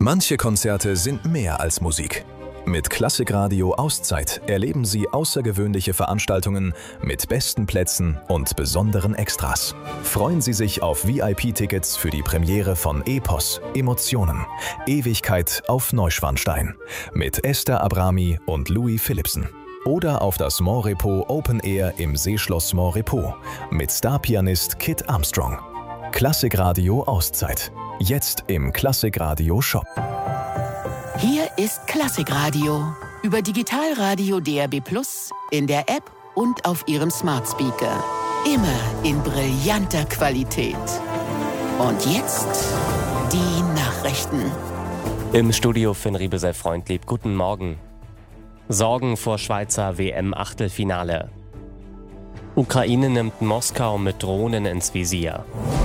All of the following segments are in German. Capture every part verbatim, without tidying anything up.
Manche Konzerte sind mehr als Musik. Mit Klassikradio Auszeit erleben Sie außergewöhnliche Veranstaltungen mit besten Plätzen und besonderen Extras. Freuen Sie sich auf V I P-Tickets für die Premiere von Epos, Emotionen, Ewigkeit auf Neuschwanstein mit Esther Abrami und Louis Philippsen. Oder auf das Montrepos Open Air im Seeschloss Montrepos mit Starpianist Kit Armstrong. Klassikradio Auszeit. Jetzt im Klassikradio Shop. Hier ist Klassikradio über Digitalradio D R B Plus, in der App und auf Ihrem Smart Speaker. Immer in brillanter Qualität. Und jetzt die Nachrichten. Im Studio Finn Riebesell-Freundlieb. Guten Morgen. Sorgen vor Schweizer W M-Achtelfinale. Ukraine nimmt Moskau mit Drohnen ins Visier.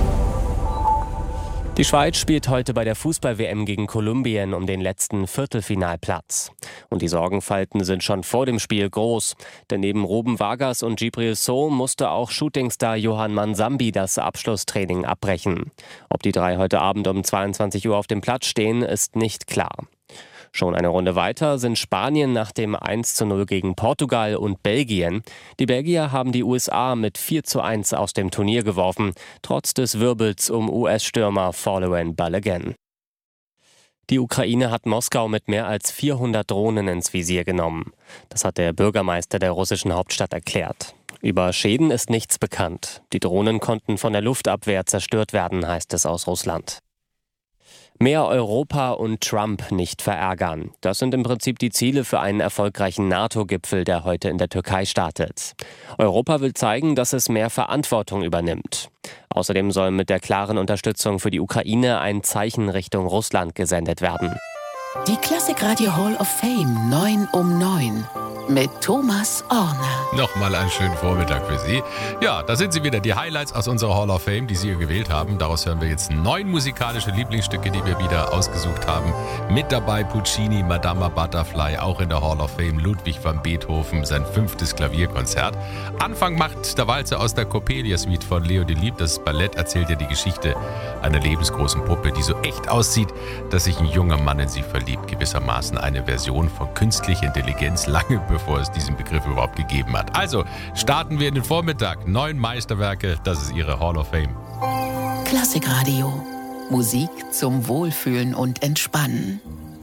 Die Schweiz spielt heute bei der Fußball-W M gegen Kolumbien um den letzten Viertelfinalplatz. Und die Sorgenfalten sind schon vor dem Spiel groß. Denn neben Ruben Vargas und Djibril Sow musste auch Shootingstar Johann Mansambi das Abschlusstraining abbrechen. Ob die drei heute Abend um zweiundzwanzig Uhr auf dem Platz stehen, ist nicht klar. Schon eine Runde weiter sind Spanien nach dem eins zu null gegen Portugal und Belgien. Die Belgier haben die U S A mit vier zu eins aus dem Turnier geworfen, trotz des Wirbels um U S-Stürmer Folarin Balogun. Die Ukraine hat Moskau mit mehr als vierhundert Drohnen ins Visier genommen. Das hat der Bürgermeister der russischen Hauptstadt erklärt. Über Schäden ist nichts bekannt. Die Drohnen konnten von der Luftabwehr zerstört werden, heißt es aus Russland. Mehr Europa und Trump nicht verärgern. Das sind im Prinzip die Ziele für einen erfolgreichen NATO-Gipfel, der heute in der Türkei startet. Europa will zeigen, dass es mehr Verantwortung übernimmt. Außerdem soll mit der klaren Unterstützung für die Ukraine ein Zeichen Richtung Russland gesendet werden. Die Klassikradio Hall of Fame neun um neun mit Thomas Orner. Nochmal einen schönen Vormittag für Sie. Ja, da sind sie wieder, die Highlights aus unserer Hall of Fame, die Sie hier gewählt haben. Daraus hören wir jetzt neun musikalische Lieblingsstücke, die wir wieder ausgesucht haben. Mit dabei Puccini, Madama Butterfly, auch in der Hall of Fame Ludwig van Beethoven, sein fünftes Klavierkonzert. Anfang macht der Walzer aus der Coppelia-Suite von Leo Delibes. Das Ballett erzählt ja die Geschichte einer lebensgroßen Puppe, die so echt aussieht, dass sich ein junger Mann in sie verliebt. Gewissermaßen eine Version von künstlicher Intelligenz, lange bevor es diesen Begriff überhaupt gegeben hat. Also starten wir in den Vormittag. Neun Meisterwerke, das ist Ihre Hall of Fame. Klassikradio. Musik zum Wohlfühlen und Entspannen.